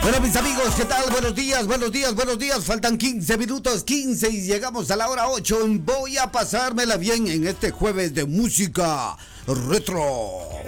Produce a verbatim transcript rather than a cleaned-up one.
Bueno, mis amigos, ¿qué tal? Buenos días, buenos días, buenos días. Faltan quince minutos, quince y llegamos a la hora ocho. Voy a pasármela bien en este jueves de música retro.